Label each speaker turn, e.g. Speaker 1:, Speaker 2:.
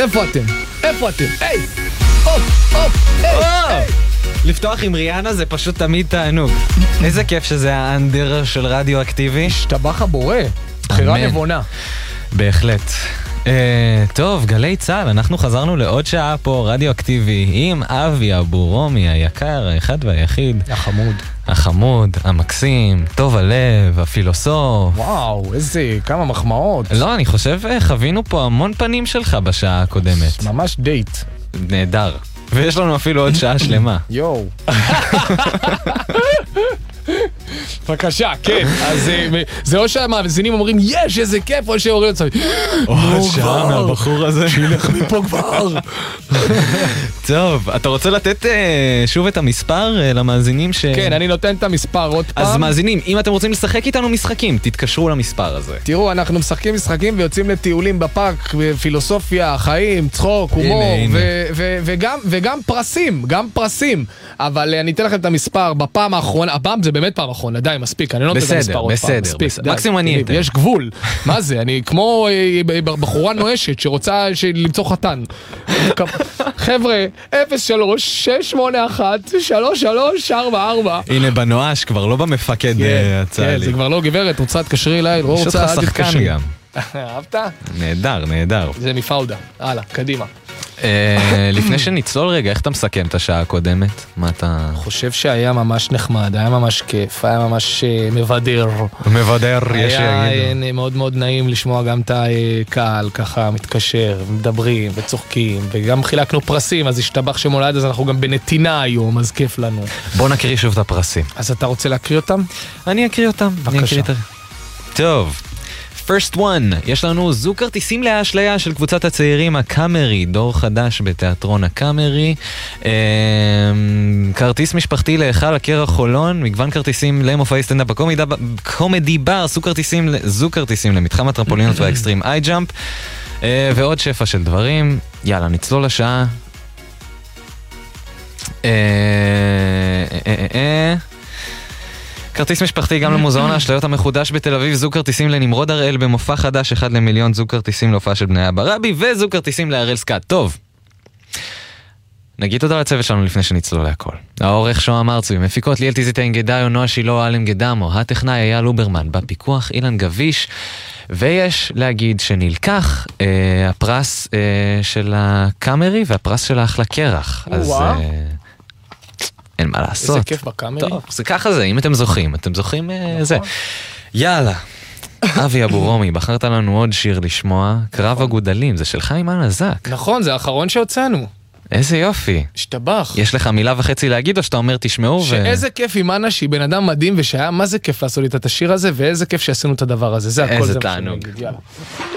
Speaker 1: איפה אתם? איפה אתם? היי! הופ, הופ, היי!
Speaker 2: לפתוח עם ריאנה זה פשוט תמיד תענוג. איזה כיף שזה האנדר של רדיו אקטיבי.
Speaker 1: השתבח הבורא, בחירה נבונה.
Speaker 2: בהחלט. טוב, גלי צהל, אנחנו חזרנו לעוד שעה פה, רדיו אקטיבי, עם אבי אבורומי, היקר, האחד והיחיד. החמוד, המקסים, טוב הלב, הפילוסוף.
Speaker 1: וואו, כמה מחמאות.
Speaker 2: לא, אני חושב, חווינו פה המון פנים שלך בשעה הקודמת.
Speaker 1: ממש דייט.
Speaker 2: נהדר. ויש לנו אפילו עוד שעה שלמה.
Speaker 1: יואו. בבקשה, כן. אז זה או שהמאזינים אומרים, יש, איזה כיף, או שאומרים לצווי.
Speaker 2: שעה מהבחור הזה.
Speaker 1: שילך מפה כבר.
Speaker 2: טוב, אתה רוצה לתת שוב את המספר למאזינים ש...
Speaker 1: כן, אני נותן את המספר עוד פעם.
Speaker 2: אז מאזינים, אם אתם רוצים לשחק איתנו משחקים, תתקשרו למספר הזה.
Speaker 1: תראו, אנחנו משחקים משחקים ויוצאים לטיולים בפארק, פילוסופיה, חיים, צחוק, הומור, וגם פרסים, גם פרסים. אבל אני אתן לכם את המספר בפעם האחרונה, הפעם זה באמת פעם האחרונה, די, מספיק, אני לא נותן את המספר עוד פעם, מספיק.
Speaker 2: מקסימום אני אתן.
Speaker 1: יש גבול, מה זה? אני כמו בחורה נואשת שרוצה למצוא חתן. חבר'ה, 03-681-3344.
Speaker 2: הנה בנואש, כבר לא במפקד הצה"לי.
Speaker 1: כן, זה כבר לא גברת, רוצה תקשרי אליי, לא רוצה עד תתקשרי. אהבת?
Speaker 2: נהדר.
Speaker 1: זה מפאודה, הלאה, קדימה.
Speaker 2: לפני שנצלול רגע, איך אתה מסכם את השעה הקודמת? מה אתה...
Speaker 1: חושב שהיה ממש נחמד, היה ממש כיף, היה ממש מבדר.
Speaker 2: יש שיגידו.
Speaker 1: היה מאוד מאוד נעים לשמוע גם את הקהל, ככה מתקשר, מדברים וצוחקים, וגם חילקנו פרסים, אז השתבח שמולד, אז אנחנו גם בנתינה היום, אז כיף לנו.
Speaker 2: בוא נקריא שוב את הפרסים.
Speaker 1: אז אתה רוצה להקריא אותם?
Speaker 2: אני אקריא אותם.
Speaker 1: בבקשה.
Speaker 2: טוב. First one, יש לנו זוג כרטיסים להאשליה של קבוצת הצעירים הקאמרי, דור חדש בתיאטרון הקאמרי, כרטיס משפחתי להיכל הקרח חולון, מגוון כרטיסים למופעי סטנדאפ קומדי בר, זוג כרטיסים למתחם הטרמפולינות והאקסטרים איי ג'אמפ, ועוד שפע של דברים. יאללה, נצלול לשעה. כרטיס משפחתי גם למוזיאון האשליות המחודש בתל אביב, זוג כרטיסים לנמרוד הראל במופע חדש 1 למיליון, זוג כרטיסים להופעה של בני ברבי, וזוג כרטיסים להראל סקאט. טוב, נגיד תודה לצוות שלנו לפני שנצלול להכל. העורך שוהם ארצוי, מפיקות ליאל טיזיטה גדאיו, נועה שילה, אלם גדמו, הטכנאי אייל לוברמן, בפיקוח אילן גביש, ויש להגיד שנלקח הפרס של הקאמרי והפרס של האחלה קרח. אז... אין מה לעשות.
Speaker 1: איזה כיף בקאמרי.
Speaker 2: טוב, זה ככה זה, אם אתם זוכים זה. יאללה, אבי אבורומי, בחרת לנו עוד שיר לשמוע, קרב הגודלים, זה של חיים הנזק.
Speaker 1: נכון, זה האחרון שהוצאנו.
Speaker 2: איזה יופי.
Speaker 1: השתבח.
Speaker 2: יש לך מילה וחצי להגיד או שאתה אומר תשמעו
Speaker 1: שאיזה כיף עם אנה שהיא בן אדם מדהים ושהיה מה זה כיף לעשות איתה את השיר הזה ואיזה כיף שעשינו את הדבר הזה. זה הכל.
Speaker 2: איזה תענוג.
Speaker 1: יאללה.